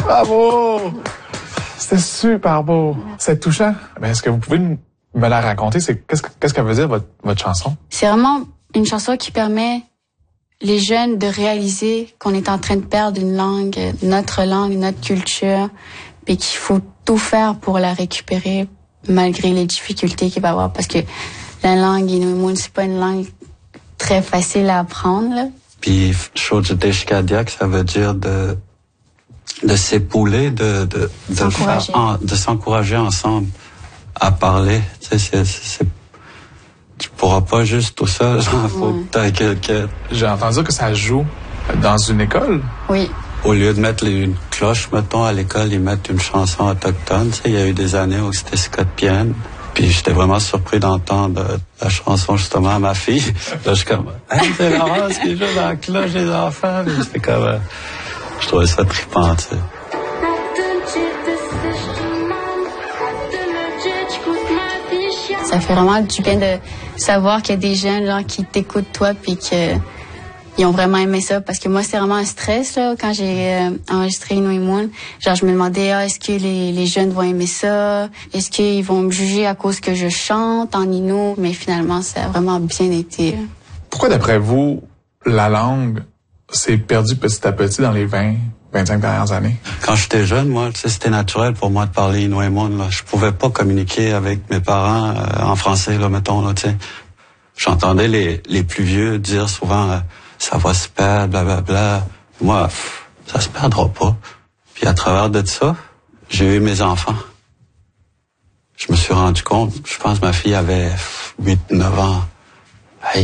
Bravo! C'était super beau. C'est touchant. Mais est-ce que vous pouvez me la raconter? Qu'est-ce qu'elle veut dire, votre chanson? C'est vraiment une chanson qui permet les jeunes de réaliser qu'on est en train de perdre une langue, notre culture, puis qu'il faut tout faire pour la récupérer malgré les difficultés qu'il va y avoir. Parce que la langue Inuit, c'est pas une langue très facile à apprendre, là. Puis Shojiteshkadiak, ça veut dire de s'épauler, de s'encourager ensemble à parler. Tu sais, tu pourras pas juste tout seul, genre, faut que t'aies quelqu'un. J'ai entendu que ça joue dans une école. Oui. Au lieu de mettre une cloche, mettons, à l'école, ils mettent une chanson autochtone. Tu sais, il y a eu des années où c'était Scott Pienne. Puis j'étais vraiment surpris d'entendre la chanson justement à ma fille. Là, je suis comme, hey, c'est Laurence qui joue dans la cloche des enfants. Puis c'était comme, je trouvais ça trippant, tu sais. Ça fait vraiment du bien de savoir qu'il y a des jeunes genre, qui t'écoutent toi puis que ils ont vraiment aimé ça. Parce que moi, c'était vraiment un stress là, quand j'ai enregistré Inuit Moon. Genre, je me demandais, est-ce que les jeunes vont aimer ça? Est-ce qu'ils vont me juger à cause que je chante en Innu? Mais finalement, ça a vraiment bien été. Pourquoi, d'après vous, la langue s'est perdue petit à petit dans les 25 dernières années? Quand j'étais jeune, moi, tu sais, c'était naturel pour moi de parler Inuit Moon, là. Je pouvais pas communiquer avec mes parents en français, là, mettons, là, tu sais. J'entendais les plus vieux dire souvent ça va se perdre, blablabla. Moi, ça se perdra pas. Puis à travers de ça, j'ai eu mes enfants. Je me suis rendu compte, je pense que ma fille avait 8-9 ans.